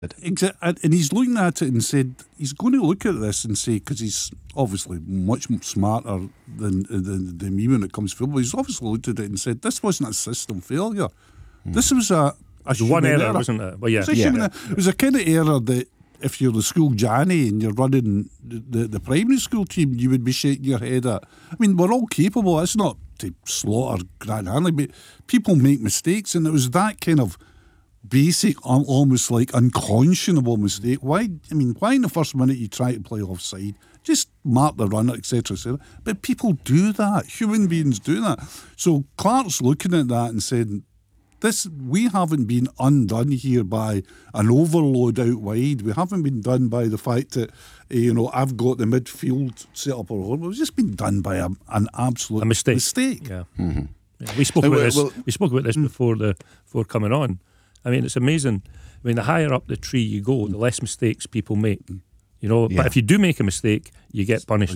And he's looking at it and said he's going to look at this and say, because he's obviously much smarter than me when it comes to football. He's obviously looked at it and said this wasn't a system failure. This was a one human error, wasn't it? Well, yeah, it was a kind of error that if you're the school Janny and you're running the primary school team, you would be shaking your head at. I mean, we're all capable. It's not to slaughter Grant Hanley, but people make mistakes, and it was that kind of basic, almost like unconscionable mistake. Why in the first minute you try to play offside, just mark the runner, etc., etc. But people do that. Human beings do that. So Clark's looking at that and saying, we haven't been undone here by an overload out wide. We haven't been done by the fact that I've got the midfield set up or whatever. It's just been done by an absolute mistake. Yeah. Mm-hmm. Yeah. We spoke about this before coming on. I mean, it's amazing. I mean, the higher up the tree you go, the less mistakes people make. But if you do make a mistake, you get punished.